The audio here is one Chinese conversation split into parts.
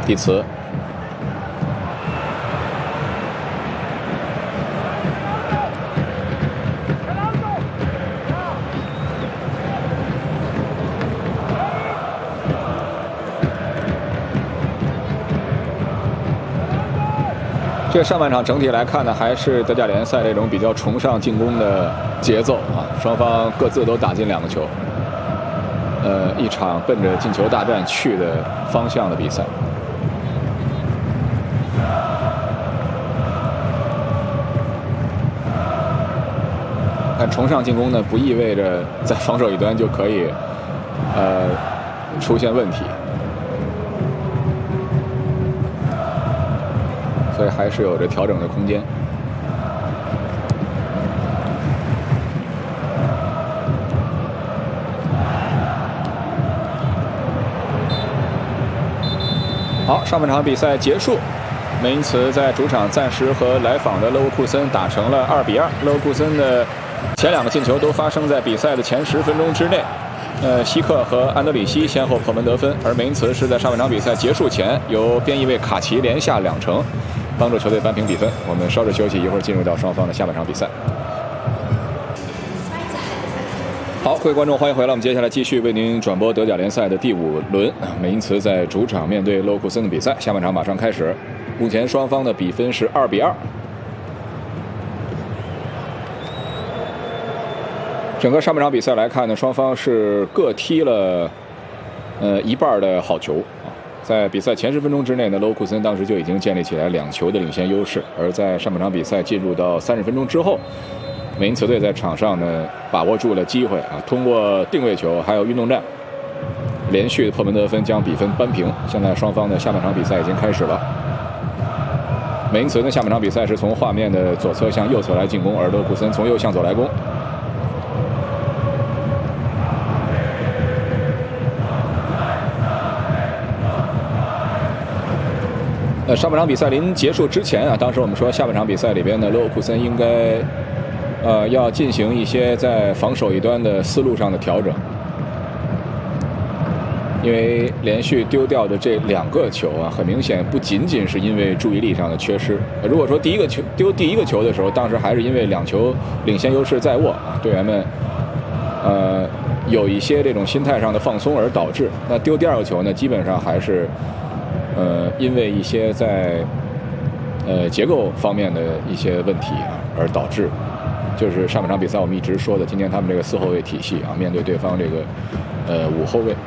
蒂茨。这个上半场整体来看呢，还是德甲联赛这种比较崇尚进攻的节奏啊，双方各自都打进2个球，一场奔着进球大战去的方向的比赛。但崇尚进攻呢，不意味着在防守一端就可以出现问题。所以还是有着调整的空间。好，上半场比赛结束，梅因茨在主场暂时和来访的勒沃库森打成了2比2。勒沃库森的前2个进球都发生在比赛的前10分钟之内。希克和安德里希先后破门得分，而梅因茨是在上半场比赛结束前由边翼卫卡奇连下2城。帮助球队扳平比分。我们稍事休息，一会儿进入到双方的下半场比赛。好，各位观众，欢迎回来。我们接下来继续为您转播德甲联赛的第5轮，梅因茨在主场面对勒沃库森的比赛。下半场马上开始，目前双方的比分是2比2。整个上半场比赛来看呢，双方是各踢了一半的好球。在比赛前10分钟之内呢，勒沃库森当时就已经建立起来2球的领先优势。而在上半场比赛进入到30分钟之后，梅因茨队在场上呢把握住了机会啊，通过定位球还有运动战，连续破门得分，将比分扳平。现在双方的下半场比赛已经开始了。梅因茨的下半场比赛是从画面的左侧向右侧来进攻，而勒沃库森从右向左来攻。上半场比赛临结束之前啊，当时我们说下半场比赛里边呢，勒沃库森应该要进行一些在防守一端的思路上的调整，因为连续丢掉的这2个球啊，很明显不仅仅是因为注意力上的缺失。如果说第一个球的时候，当时还是因为2球领先优势在握啊，队员们有一些这种心态上的放松而导致。那丢第2个球呢，基本上还是因为一些在结构方面的一些问题啊而导致。就是上半场比赛我们一直说的，今天他们这个4后卫体系啊，面对对方这个5后卫，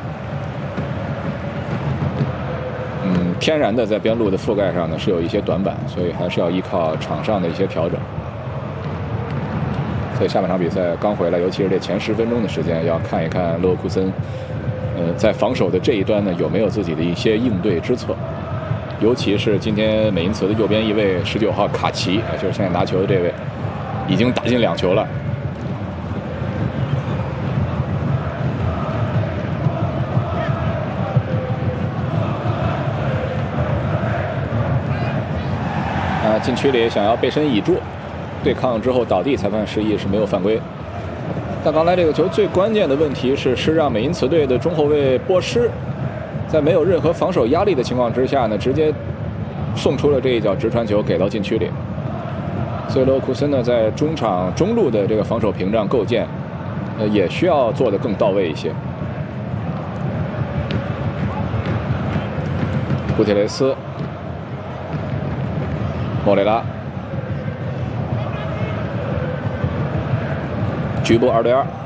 天然的在边路的覆盖上呢是有一些短板，所以还是要依靠场上的一些调整。所以下半场比赛刚回来，尤其是这前10分钟的时间，要看一看勒沃库森在防守的这一端呢有没有自己的一些应对之策。尤其是今天梅因茨的右边翼卫19号卡奇，就是现在拿球的这位，已经打进2球了。禁区里想要背身倚住，对抗之后倒地，裁判示意是没有犯规。但刚才这个球最关键的问题是让梅因茨队的中后卫波施在没有任何防守压力的情况之下呢，直接送出了这一脚直传球给到禁区里。所以勒沃库森呢，在中场中路的这个防守屏障构建，也需要做得更到位一些。古铁雷斯、莫雷拉，局部2对2。